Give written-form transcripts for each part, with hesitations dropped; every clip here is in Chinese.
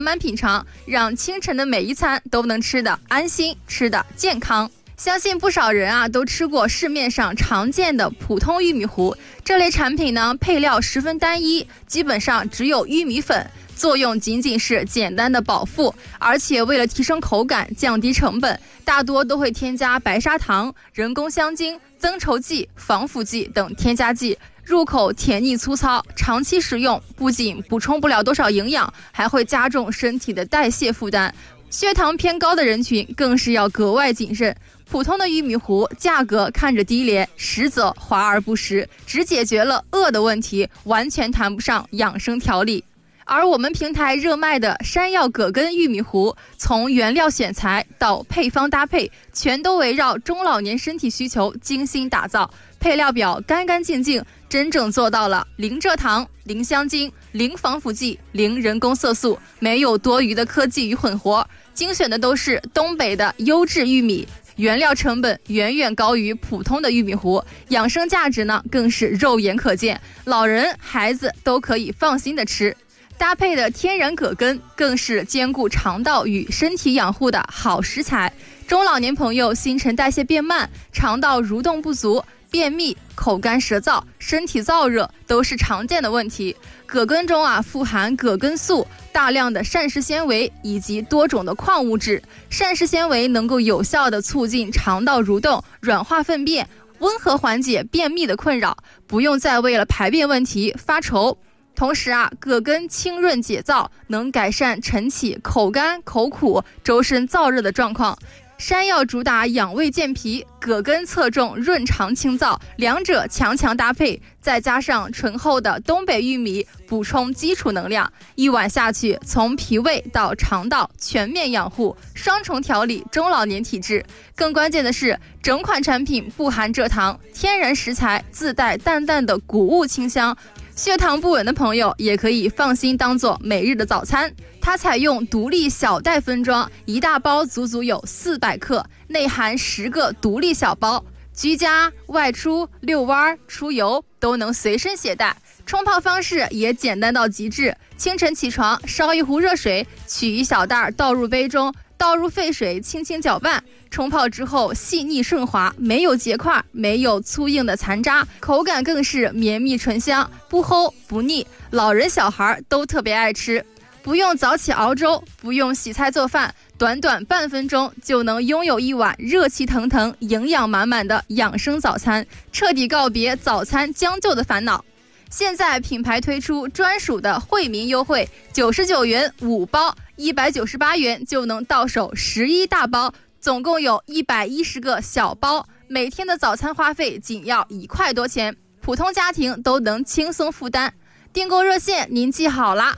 慢品尝，让清晨的每一餐都能吃得安心，吃得健康。相信不少人都吃过市面上常见的普通玉米糊，这类产品呢配料十分单一，基本上只有玉米粉，作用仅仅是简单的饱腹，而且为了提升口感、降低成本，大多都会添加白砂糖、人工香精、增稠剂、防腐剂等添加剂，入口甜腻粗糙，长期食用不仅补充不了多少营养，还会加重身体的代谢负担。血糖偏高的人群更是要格外谨慎。普通的玉米糊价格看着低廉，实则华而不实，只解决了饿的问题，完全谈不上养生调理。而我们平台热卖的山药葛根玉米糊，从原料选材到配方搭配，全都围绕中老年身体需求精心打造，配料表干干净净，真正做到了零蔗糖、零香精、零防腐剂、零人工色素，没有多余的科技与混合，精选的都是东北的优质玉米，原料成本远远高于普通的玉米糊，养生价值呢更是肉眼可见，老人孩子都可以放心的吃。搭配的天然葛根更是兼顾肠道与身体养护的好食材。中老年朋友新陈代谢变慢，肠道蠕动不足，便秘、口干舌燥、身体燥热都是常见的问题。葛根中富含葛根素、大量的膳食纤维以及多种的矿物质。膳食纤维能够有效地促进肠道蠕动，软化粪便，温和缓解便秘的困扰，不用再为了排便问题发愁。同时葛根清润解燥，能改善晨起、口干、口苦、周身燥热的状况。山药主打养胃健脾，葛根侧重润肠清燥，两者强强搭配，再加上醇厚的东北玉米补充基础能量，一碗下去，从脾胃到肠道全面养护，双重调理中老年体质。更关键的是，整款产品不含蔗糖，天然食材，自带淡淡的谷物清香，血糖不稳的朋友也可以放心当做每日的早餐。它采用独立小袋分装，一大包足足有400克，内含10个独立小包，居家、外出、遛弯、出游都能随身携带。冲泡方式也简单到极致，清晨起床烧一壶热水，取一小袋倒入杯中，倒入沸水轻轻搅拌，冲泡之后细腻顺滑，没有结块，没有粗硬的残渣，口感更是绵密醇香，不齁不腻，老人小孩都特别爱吃。不用早起熬粥，不用洗菜做饭，短短半分钟就能拥有一碗热气腾腾、营养满满的养生早餐，彻底告别早餐将就的烦恼。现在品牌推出专属的惠民优惠，99元5包，198元就能到手11大包，总共有110个小包，每天的早餐花费仅要1块多钱，普通家庭都能轻松负担。订购热线您记好啦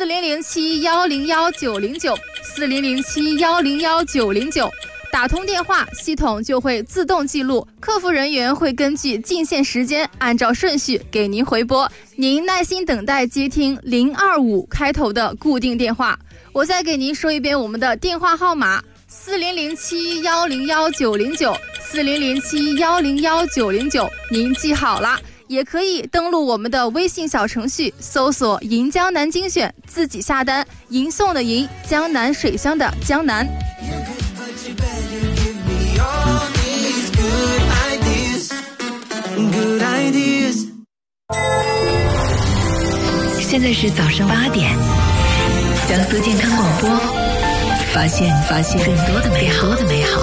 ，4007101909，4007101909，打通电话，系统就会自动记录，客服人员会根据进线时间按照顺序给您回拨，您耐心等待接听025开头的固定电话。我再给您说一遍我们的电话号码，4007101909，4007101909，您记好啦。也可以登录我们的微信小程序，搜索银江南精选，自己下单，银送的银，江南水乡的江南。 现在是早上8点，江苏健康广播，发现更多的美好。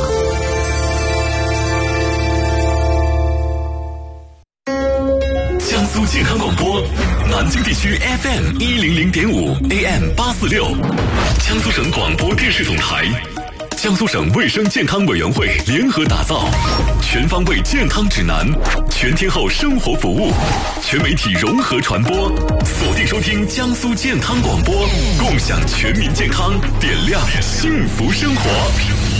江苏健康广播，南京地区 FM 100.5 AM 846，江苏省广播电视总台，江苏省卫生健康委员会联合打造全方位健康指南，全天候生活服务，全媒体融合传播，锁定收听江苏健康广播，共享全民健康，点亮幸福生活。